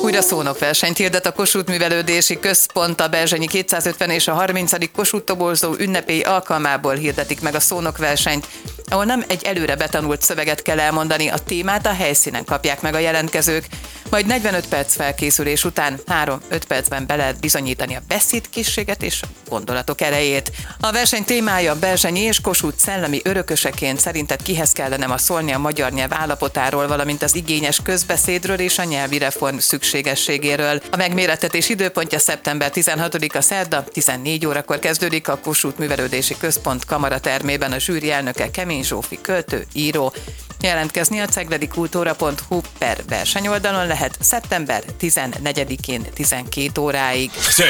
Újra szónokversenyt hirdet a Kossuth Művelődési Központ. A Berzsenyi 250 és a 30. Kossuth toborzó ünnepély alkalmából hirdetik meg a szónokversenyt, ahol nem egy előre betanult szöveget kell elmondani, a témát a helyszínen kapják meg a jelentkezők, majd 45 perc felkészülés után 3-5 percben be lehet bizonyítani a beszédkészséget és a gondolatok erejét. A verseny témája Berzsenyi és Kossuth szellemi örököseként szerinted kihez kellene ma szólni a magyar nyelv állapotáról, valamint az igényes közbeszédről és a nyelvi reform szükségességéről. A megmérettetés időpontja szeptember 16-a szerda, 14 órakor kezdődik a Kossuth Művelődési Központ kamaratermében. A zsűri elnöke Kemény Zsófi költő, író. Jelentkezni a cegledikultura.hu/versenyoldalon lehet szeptember 14-én 12 óráig.